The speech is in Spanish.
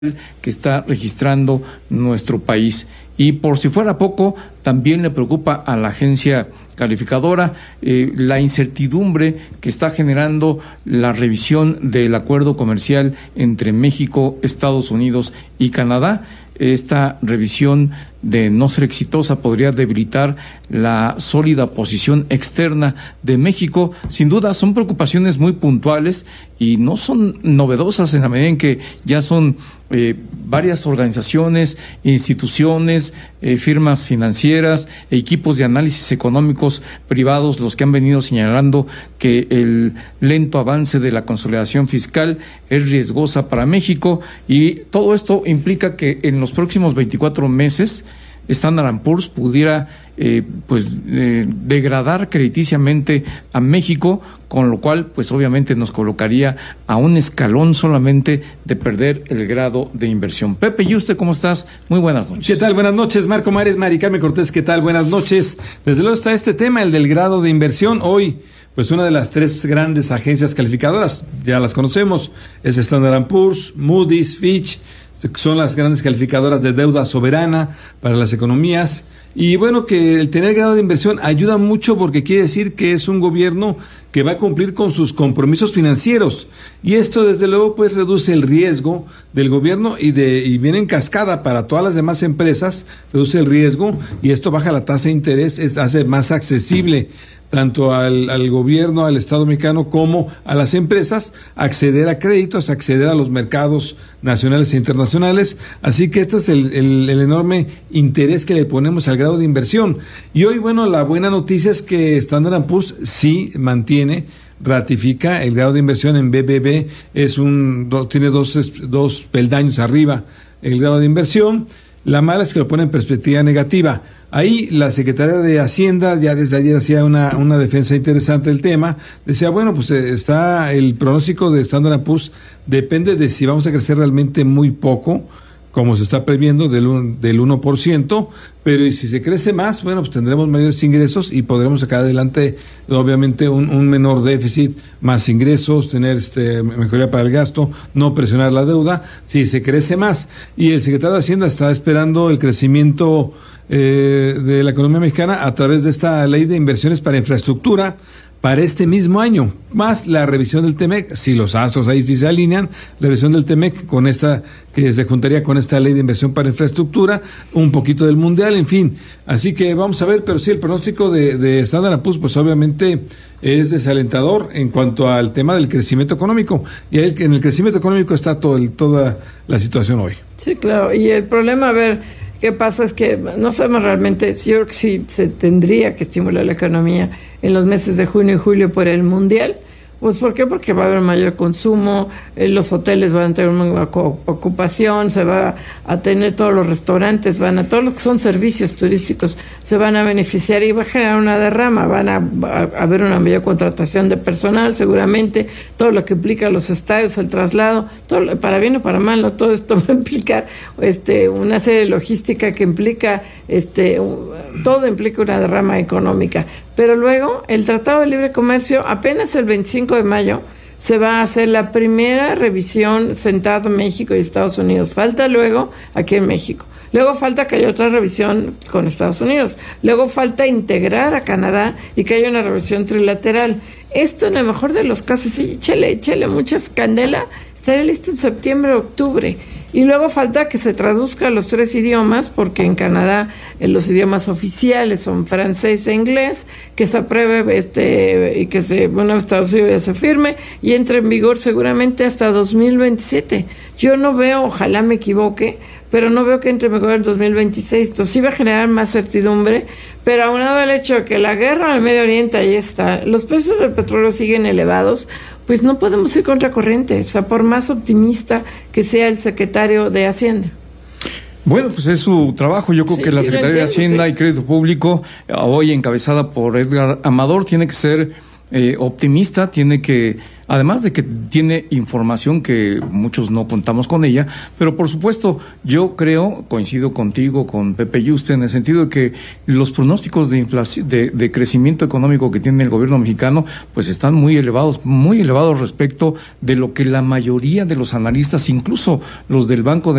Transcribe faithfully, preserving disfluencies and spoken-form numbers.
que está registrando nuestro país. Y por si fuera poco, también le preocupa a la agencia calificadora eh, la incertidumbre que está generando la revisión del acuerdo comercial entre México, Estados Unidos y Canadá. Esta revisión, de no ser exitosa, podría debilitar la sólida posición externa de México. Sin duda son preocupaciones muy puntuales y no son novedosas en la medida en que ya son eh, varias organizaciones, instituciones, eh, firmas financieras, equipos de análisis económicos privados los que han venido señalando que el lento avance de la consolidación fiscal es riesgosa para México, y todo esto implica que en los próximos veinticuatro meses Standard and Poor's pudiera eh, pues eh, degradar crediticiamente a México, con lo cual pues obviamente nos colocaría a un escalón solamente de perder el grado de inversión. Pepe, ¿y usted cómo estás? Muy buenas noches. ¿Qué tal? Buenas noches, Marco Mares, Mari Carmen Cortés, ¿qué tal? Buenas noches. Desde luego está este tema, el del grado de inversión. Hoy, pues una de las tres grandes agencias calificadoras, ya las conocemos, es Standard and Poor's, Moody's, Fitch, son las grandes calificadoras de deuda soberana para las economías. Y bueno, que el tener grado de inversión ayuda mucho porque quiere decir que es un gobierno que va a cumplir con sus compromisos financieros, y esto desde luego pues reduce el riesgo del gobierno y de y viene en cascada para todas las demás empresas, reduce el riesgo y esto baja la tasa de interés, es, hace más accesible tanto al, al gobierno, al Estado mexicano, como a las empresas, acceder a créditos, acceder a los mercados nacionales e internacionales. Así que este es el, el, el enorme interés que le ponemos al grado de inversión. Y hoy, bueno, la buena noticia es que Standard and Poor's sí mantiene, ratifica el grado de inversión en B B B, es un, do, tiene dos, dos peldaños arriba el grado de inversión. La mala es que lo pone en perspectiva negativa. Ahí la Secretaría de Hacienda ya desde ayer hacía una, una defensa interesante del tema. Decía, bueno, pues está el pronóstico de Standard and Poor's, depende de si vamos a crecer realmente muy poco, como se está previendo, del, del uno por ciento, pero y si se crece más, bueno, pues tendremos mayores ingresos y podremos sacar adelante, obviamente, un, un menor déficit, más ingresos, tener este mejoría para el gasto, no presionar la deuda, si se crece más. Y el secretario de Hacienda está esperando el crecimiento eh, de la economía mexicana a través de esta ley de inversiones para infraestructura, para este mismo año, más la revisión del TEMEC, si los astros ahí sí se alinean, la revisión del TEMEC con esta, que se juntaría con esta ley de inversión para infraestructura, un poquito del mundial, en fin. Así que vamos a ver, pero sí, el pronóstico de, de Standard and Poor's, pues obviamente es desalentador en cuanto al tema del crecimiento económico, y ahí en el crecimiento económico está todo el, toda la situación hoy. Sí, claro, y el problema, a ver, ¿qué pasa? Es que no sabemos realmente, yo creo que sí se tendría que estimular la economía en los meses de junio y julio por el mundial. Pues ¿por qué? Porque va a haber mayor consumo, eh, los hoteles van a tener una ocupación, se va a tener todos los restaurantes, van a todos los que son servicios turísticos se van a beneficiar y va a generar una derrama, van a, a, a haber una mayor contratación de personal, seguramente todo lo que implica los estadios, el traslado, todo, para bien o para mal, no todo esto va a implicar este una serie de logística que implica este todo implica una derrama económica. Pero luego el Tratado de Libre Comercio, apenas el veinticinco de mayo se va a hacer la primera revisión sentado México y Estados Unidos. Falta luego aquí en México. Luego falta que haya otra revisión con Estados Unidos. Luego falta integrar a Canadá y que haya una revisión trilateral. Esto, en el mejor de los casos, sí, échale, échale muchas candela, estaría listo en septiembre, octubre. Y luego falta que se traduzca a los tres idiomas, porque en Canadá eh, los idiomas oficiales son francés e inglés, que se apruebe este y que se, una vez traducido ya se firme y entre en vigor seguramente hasta dos mil veintisiete. Yo no veo, ojalá me equivoque, pero no veo que entre en vigor en dos mil veintiséis. Esto sí va a generar más certidumbre, pero aunado al hecho de que la guerra en el Medio Oriente ahí está, los precios del petróleo siguen elevados, pues no podemos ir contracorriente, o sea, por más optimista que sea el secretario de Hacienda. Bueno, pues es su trabajo. Yo creo sí, que la sí, Secretaría entiendo, de Hacienda sí. y Crédito Público, hoy encabezada por Edgar Amador, tiene que ser eh, optimista, tiene que, además de que tiene información que muchos no contamos con ella, pero por supuesto yo creo, coincido contigo, con Pepe Yuste, en el sentido de que los pronósticos de inflación, de, de crecimiento económico que tiene el gobierno mexicano, pues están muy elevados, muy elevados respecto de lo que la mayoría de los analistas, incluso los del Banco de